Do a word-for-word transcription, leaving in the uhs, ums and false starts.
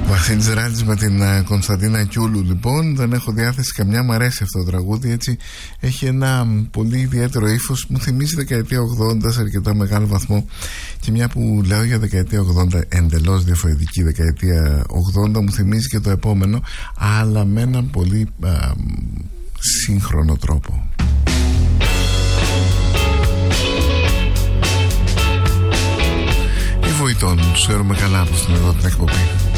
Βασίλης Ράλης με την uh, Κωνσταντίνα Κιούλου. Λοιπόν, δεν έχω διάθεση καμιά, μου αρέσει αυτό το τραγούδι. Έτσι, έχει ένα πολύ ιδιαίτερο ύφος. Μου θυμίζει δεκαετία ογδόντα σε αρκετά μεγάλο βαθμό. Και μια που λέω για δεκαετία ογδόντα, εντελώς διαφορετική δεκαετία ογδόντα, μου θυμίζει και το επόμενο, αλλά με έναν πολύ uh, σύγχρονο τρόπο. Η Βοητών, τους ξέρουμε καλά από στην εδώ την εκπομπή.